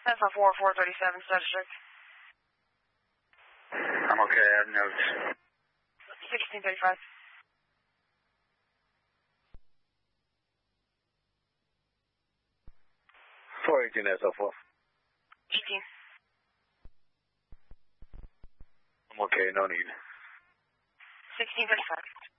10-4, 437, District. I'm okay, I have notes. 1635. 418 SO4. 18. I'm okay, no need. 1635.